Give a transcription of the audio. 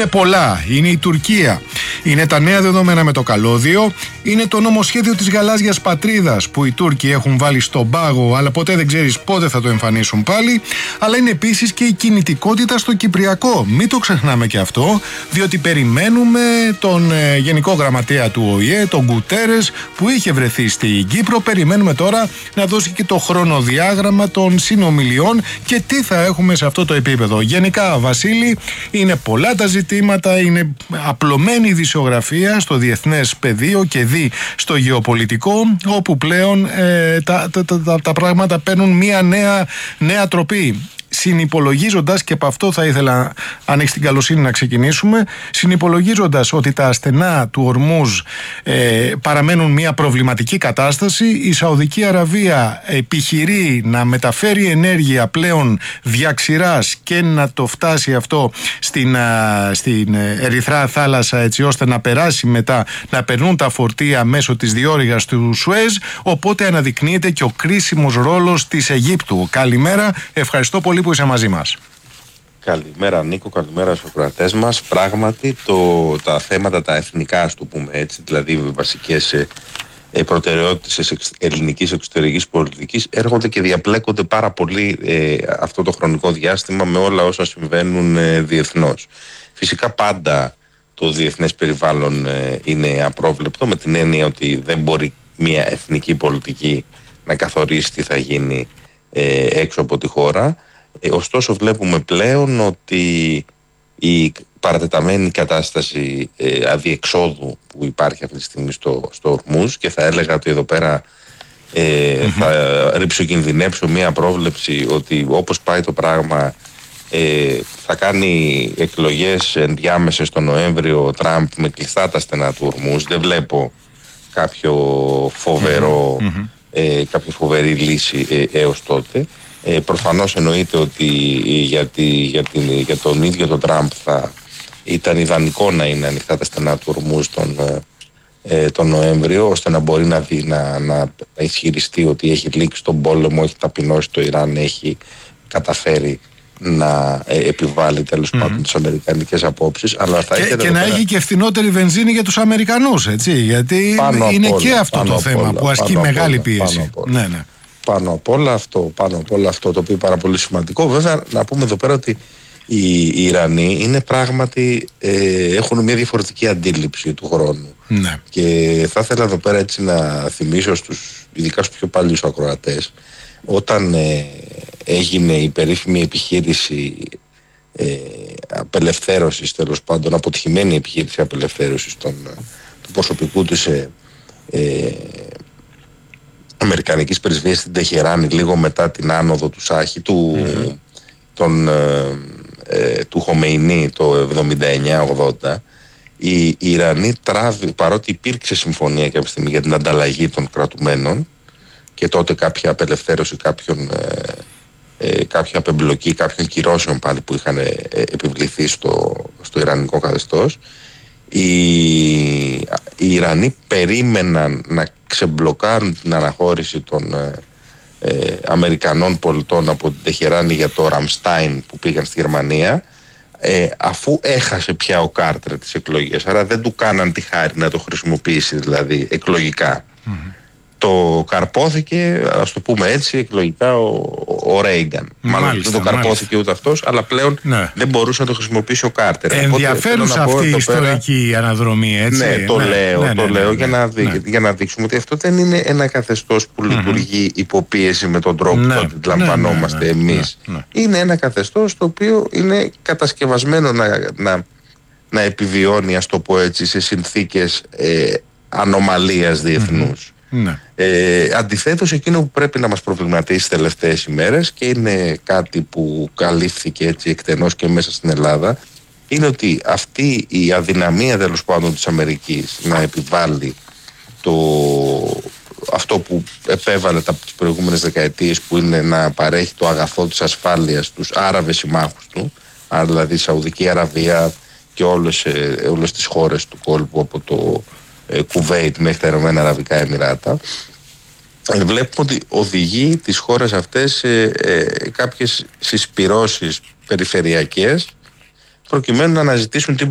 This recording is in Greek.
Είναι πολλά. Είναι η Τουρκία. Είναι τα νέα δεδομένα με το καλώδιο. Είναι το νομοσχέδιο της γαλάζιας πατρίδας που οι Τούρκοι έχουν βάλει στον πάγο, αλλά ποτέ δεν ξέρεις πότε θα το εμφανίσουν πάλι. Αλλά είναι επίσης και η κινητικότητα στο Κυπριακό. Μην το ξεχνάμε και αυτό, διότι περιμένουμε τον Γενικό Γραμματέα του ΟΗΕ, τον Γκουτέρες, που είχε βρεθεί στην Κύπρο. Περιμένουμε τώρα να δώσει και το χρονοδιάγραμμα των συνομιλιών και τι θα έχουμε σε αυτό το επίπεδο. Γενικά, Βασίλη, είναι πολλά τα ζητήματα, είναι απλωμένη η δισιογραφία στο διεθνές πεδίο και δι στο γεωπολιτικό, όπου πλέον τα πράγματα παίρνουν μια νέα τροπή. Συνυπολογίζοντας, και από αυτό θα ήθελα, αν έχεις την καλοσύνη, να ξεκινήσουμε, συνυπολογίζοντας ότι τα ασθενά του Ορμούζ παραμένουν μια προβληματική κατάσταση, η Σαουδική Αραβία επιχειρεί να μεταφέρει ενέργεια πλέον διαξηράς και να το φτάσει αυτό στην Ερυθρά θάλασσα, έτσι ώστε να περάσει μετά, να περνούν τα φορτία μέσω της διόρυγας του Σουέζ, οπότε αναδεικνύεται και ο κρίσιμος ρόλος της Αιγύπτου. Καλημέρα, ευχαριστώ πολύ που είσαι μαζί μας. Καλημέρα Νίκο, καλημέρα στους ακροατές μας. Πράγματι τα θέματα τα εθνικά, ας το πούμε έτσι, δηλαδή οι βασικές προτεραιότητες της ελληνικής εξωτερικής πολιτικής, έρχονται και διαπλέκονται πάρα πολύ αυτό το χρονικό διάστημα με όλα όσα συμβαίνουν διεθνώς. Φυσικά πάντα το διεθνές περιβάλλον είναι απρόβλεπτο, με την έννοια ότι δεν μπορεί μια εθνική πολιτική να καθορίσει τι θα γίνει έξω από τη χώρα. Ωστόσο βλέπουμε πλέον ότι η παρατεταμένη κατάσταση αδιεξόδου που υπάρχει αυτή τη στιγμή στο Ορμούζ, και θα έλεγα ότι εδώ πέρα θα ρηψοκινδυνεύσω μια πρόβλεψη ότι όπως πάει το πράγμα θα κάνει εκλογές ενδιάμεσες τον Νοέμβριο ο Τραμπ με κλειστά τα στενά του Ορμούζ. Δεν βλέπω κάποιο κάποια φοβερή λύση έως τότε. Προφανώς εννοείται ότι για τον ίδιο τον Τραμπ θα ήταν ιδανικό να είναι ανοιχτά τα στενά του Ορμούζ τον Νοέμβριο, ώστε να μπορεί να ισχυριστεί ότι έχει λήξει τον πόλεμο, έχει ταπεινώσει το Ιράν, έχει καταφέρει να επιβάλλει τέλος πάντων τις αμερικανικές απόψεις. Αλλά θα και να έχει και φθηνότερη βενζίνη για τους Αμερικανούς, έτσι, γιατί είναι και αυτό το θέμα που ασκεί μεγάλη πίεση. Ναι. Πάνω απ' όλα αυτό το οποίο είναι πάρα πολύ σημαντικό. Βέβαια να πούμε εδώ πέρα ότι οι Ιρανοί είναι πράγματι έχουν μια διαφορετική αντίληψη του χρόνου. Ναι. Και θα ήθελα εδώ πέρα έτσι να θυμίσω ειδικά στους πιο παλιούς ακροατές, όταν έγινε η περίφημη επιχείρηση απελευθέρωσης, τέλος πάντων αποτυχημένη επιχείρηση απελευθέρωσης του προσωπικού της αμερικανικής πρεσβείας στην Τεχεράνη, λίγο μετά την άνοδο του Σάχη, του Χομεϊνί το 79-80, οι Ιρανοί παρότι υπήρξε συμφωνία κάποια στιγμή για την ανταλλαγή των κρατουμένων και τότε κάποια απελευθέρωση κάποια απεμπλοκή κάποιων κυρώσεων πάλι που είχαν επιβληθεί στο Ιρανικό καθεστώς, οι Ιρανοί περίμεναν να ξεμπλοκάρουν την αναχώρηση των Αμερικανών πολιτών από την Τεχεράνη για το Ραμστάιν που πήγαν στη Γερμανία, αφού έχασε πια ο Κάρτερ τις εκλογές, άρα δεν του κάναν τη χάρη να το χρησιμοποιήσει δηλαδή εκλογικά. Το καρπόθηκε, ας το πούμε έτσι, εκλογικά ο Ρέιγκαν. Μάλλον δεν το καρπόθηκε ούτε αυτός, αλλά πλέον δεν μπορούσε να το χρησιμοποιήσει ο Κάρτερ. Ενδιαφέρουσα αυτή η ιστορική αναδρομή, έτσι. Ναι, το λέω για να δείξουμε ότι αυτό δεν είναι ένα καθεστώς που λειτουργεί υποπίεση με τον τρόπο που αντιλαμβανόμαστε εμείς. Είναι ένα καθεστώς το οποίο είναι κατασκευασμένο να επιβιώνει, ας το πω έτσι, σε συνθήκες ανομαλίας διεθνούς. Αντιθέτως, εκείνο που πρέπει να μας προβληματίσει τις τελευταίες ημέρες, και είναι κάτι που καλύφθηκε έτσι εκτενώς και μέσα στην Ελλάδα, είναι ότι αυτή η αδυναμία τέλος πάντων της Αμερικής να επιβάλλει αυτό που επέβαλε τις προηγούμενες δεκαετίες, που είναι να παρέχει το αγαθό της ασφάλειας στους Άραβες συμμάχους του, άρα δηλαδή Σαουδική Αραβία και όλες τις χώρες του κόλπου, από το Κουβέιτ μέχρι τα Ηνωμένα Αραβικά Εμιράτα, βλέπουμε ότι οδηγεί τις χώρες αυτές σε κάποιες συσπυρώσεις περιφερειακές, προκειμένου να αναζητήσουν την